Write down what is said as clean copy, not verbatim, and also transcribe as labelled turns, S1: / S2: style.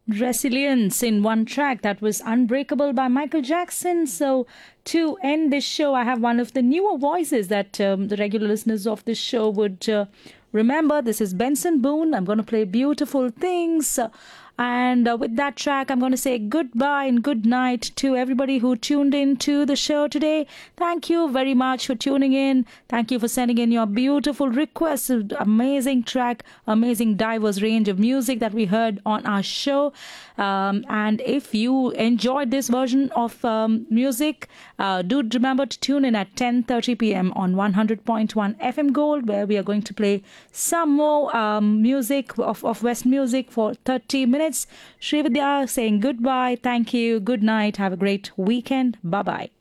S1: Resilience in one track. That was Unbreakable by Michael Jackson. So, to end this show, I have one of the newer voices that the regular listeners of this show would remember. This is Benson Boone. I'm going to play Beautiful Things. And with that track, I'm going to say goodbye and good night to everybody who tuned in to the show today. Thank you very much for tuning in. Thank you for sending in your beautiful requests. Amazing track, amazing diverse range of music that we heard on our show. And if you enjoyed this version of music, do remember to tune in at 10:30 p.m. on 100.1 FM Gold, where we are going to play some more music of West music for 30 minutes. Srividya saying goodbye. Thank you. Good night. Have a great weekend. Bye bye.